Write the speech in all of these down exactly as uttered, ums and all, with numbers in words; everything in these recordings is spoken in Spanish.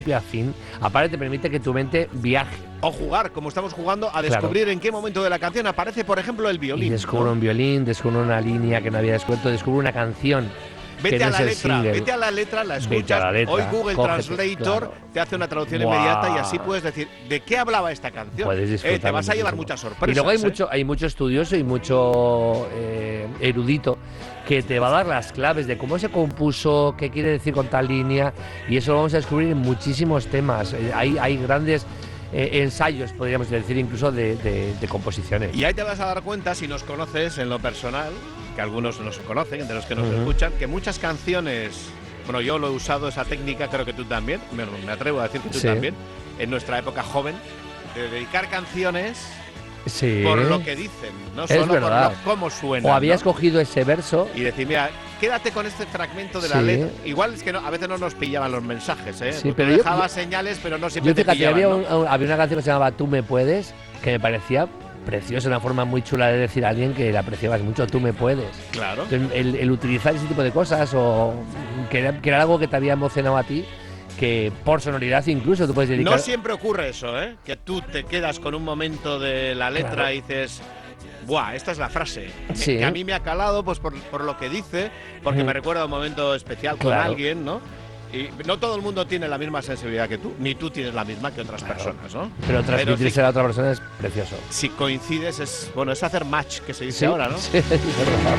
a fin, aparte te permite que tu mente viaje. O jugar, como estamos jugando, a descubrir claro. en qué momento de la canción aparece, por ejemplo, el violín. Y descubro ¿no? un violín, descubro una línea que no había descubierto, descubro una canción. Vete que a no la es el letra, single. vete a la letra, la escuchas. La letra, hoy Google cógete, Translator claro. te hace una traducción Buah. inmediata y así puedes decir de qué hablaba esta canción. Puedes disfrutar eh, te vas a llevar muchísimo. muchas sorpresas. Y luego hay ¿eh? mucho, hay mucho estudioso y mucho eh, erudito que te va a dar las claves de cómo se compuso, qué quiere decir con tal línea, y eso lo vamos a descubrir en muchísimos temas. Eh, hay, hay grandes eh, ensayos, podríamos decir, incluso de, de, de composiciones. Y ahí te vas a dar cuenta, si nos conoces en lo personal, que algunos nos conocen, de los que nos Uh-huh. escuchan, que muchas canciones, bueno, yo lo he usado esa técnica, creo que tú también, me, me atrevo a decir que tú sí. también, en nuestra época joven, de dedicar canciones sí. por lo que dicen, no Es solo verdad. por lo, cómo suenan. O habías ¿no? cogido ese verso y decir, mira, quédate con este fragmento de sí. la letra. Igual es que no, a veces no nos pillaban los mensajes, ¿eh? Sí, Tú pero dejabas yo, señales, pero no siempre yo te fíjate, pillaban, había, ¿no? un, había una canción que se llamaba Tú me puedes, que me parecía preciosa, una forma muy chula de decir a alguien que la apreciabas mucho, tú me puedes. Claro. Entonces, el, el utilizar ese tipo de cosas o que era, que era algo que te había emocionado a ti, que por sonoridad incluso tú puedes dedicar. No siempre ocurre eso, ¿eh? Que tú te quedas con un momento de la letra claro. y dices, buah, esta es la frase. Sí. Que a mí me ha calado pues por, por lo que dice, porque mm. me recuerda a un momento especial con claro. alguien, ¿no? Y no todo el mundo tiene la misma sensibilidad que tú, ni tú tienes la misma que otras claro. personas, ¿no? Pero transmitirse si, a la otra persona es precioso. Si coincides, es bueno, es hacer match, que se dice ¿Sí? ahora, ¿no? Sí, es verdad.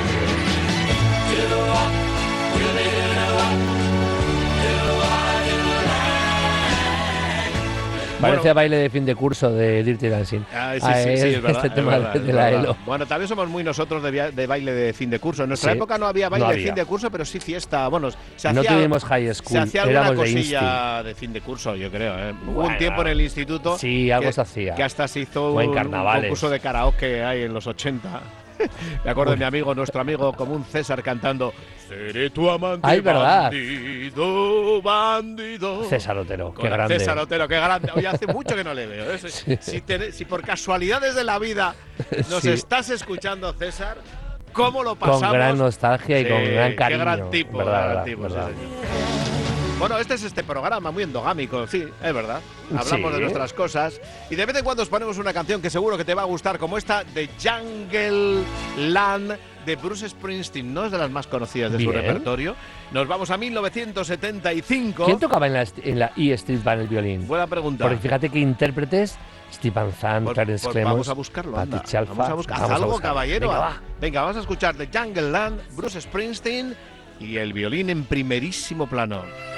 Parece bueno, baile de fin de curso de Dirty Dancing. Ah, sí, sí, sí, es verdad. Este tema es verdad, de la Elo. Bueno, también somos muy nosotros de, de baile de fin de curso. En nuestra sí, época no había baile no había. de fin de curso, pero sí fiesta. Bueno, se no hacía, tuvimos high school, se hacía alguna éramos cosilla de, de fin de curso, yo creo. ¿eh? Bueno, Hubo un tiempo en el instituto sí, algo que, se hacía. que hasta se hizo un, un concurso de karaoke ahí en los ochenta. Me acuerdo de mi amigo, nuestro amigo común César cantando seré tu amante. Ay, ¿verdad? Bandido, bandido. César Otero, Con qué grande. César Otero, qué grande. Hoy hace mucho que no le veo. ¿eh? Si, sí. si, te, si por casualidades de la vida nos sí. estás escuchando, César, ¿cómo lo pasamos? Con gran nostalgia y sí, con gran cariño. Qué gran tipo, verdad, gran verdad, tipo verdad. Sí, bueno, este es este programa muy endogámico, sí, es verdad. Hablamos sí. de nuestras cosas y de vez en cuando os ponemos una canción que seguro que te va a gustar, como esta de Jungle Land de Bruce Springsteen, no es de las más conocidas de Bien. su repertorio. Nos vamos a mil novecientos setenta y cinco. ¿Quién tocaba en la, en la E Street Band el violín? Buena pregunta. Porque fíjate que intérpretes Stephen Zahn, pues, Clarence pues Clemons, vamos a buscarlo, anda. Patti Chalfa. Vamos a buscar. Vamos Haz a algo, buscar. caballero. Venga, va. Venga, vamos a escuchar de Jungle Land, Bruce Springsteen y el violín en primerísimo plano.